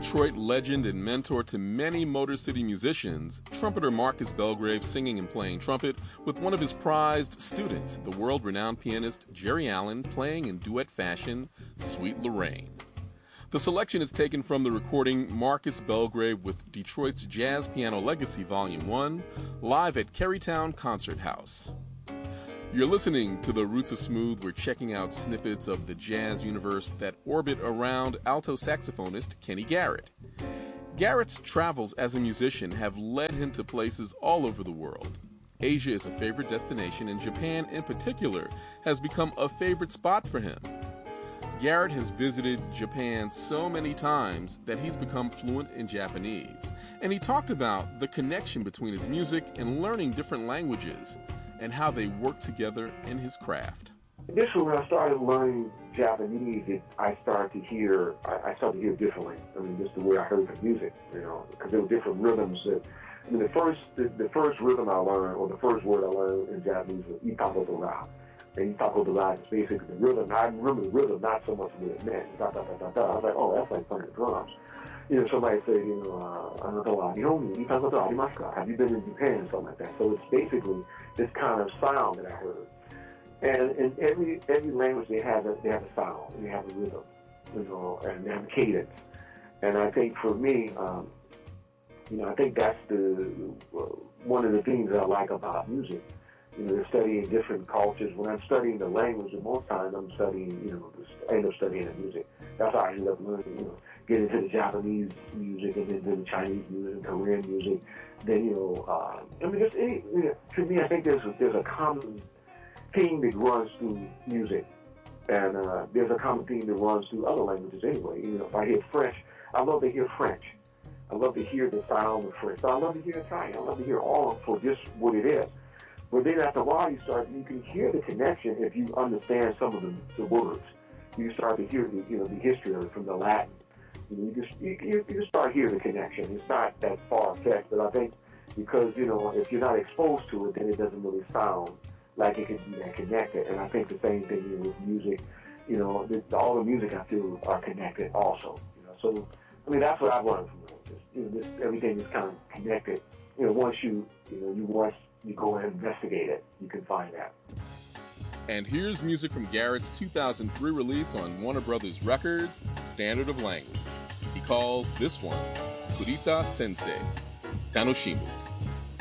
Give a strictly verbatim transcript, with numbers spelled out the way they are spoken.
Detroit legend and mentor to many Motor City musicians, trumpeter Marcus Belgrave singing and playing trumpet with one of his prized students, the world-renowned pianist Jerry Allen, playing in duet fashion, Sweet Lorraine. The selection is taken from the recording Marcus Belgrave with Detroit's Jazz Piano Legacy Volume one, live at Carytown Concert House. You're listening to The Roots of Smooth. We're checking out snippets of the jazz universe that orbit around alto saxophonist Kenny Garrett. Garrett's travels as a musician have led him to places all over the world. Asia is a favorite destination, and Japan in particular has become a favorite spot for him. Garrett has visited Japan so many times that he's become fluent in Japanese, and he talked about the connection between his music and learning different languages and how they work together in his craft. Initially, when I started learning Japanese, it, I started to hear, I, I started to hear differently. I mean, just the way I heard the music, you know, because there were different rhythms that, I mean, the first, the, the first rhythm I learned, or the first word I learned in Japanese was Itako Dora. And Itako Dora is basically the rhythm. I remember the rhythm, not so much what it meant. Da, da, da, da, da. I was like, oh, that's like playing the drums. You know, somebody say, you know, uh, have you been in Japan, something like that. So it's basically this kind of sound that I heard. And in every every language they have a, they have a sound, they have a rhythm, you know, and they have a cadence. And I think for me, um, you know, I think that's the uh, one of the things that I like about music. You know, studying different cultures. When I'm studying the language, and most times I'm studying, you know, I end up studying the music. That's how I end up learning, you know, get into the Japanese music and then into the Chinese music and Korean music. Then, you know, uh, I mean, just any, you know, to me, I think there's a, there's a common theme that runs through music. And uh, there's a common theme that runs through other languages anyway. You know, if I hear French, I love to hear French. I love to hear the sound of French. So I love to hear Italian. I love to hear all for just what it is. But then after a while, you start, you can hear the connection if you understand some of the, the words. You start to hear the, you know, the history of it from the Latin. You know, you just, you, you, you start hearing the connection. It's not that far-fetched, but I think because, you know, if you're not exposed to it, then it doesn't really sound like it can be that connected. And I think the same thing you know, with music, you know, the, all the music I feel are connected also. You know, so, I mean, that's what I've learned from it. Just, you know, this, everything is kind of connected. You know, once you, you know, you once you go and investigate it, you can find that. And here's music from Garrett's two thousand three release on Warner Brothers Records, Standard of Language. He calls this one Kurita Sensei, Tanoshimu.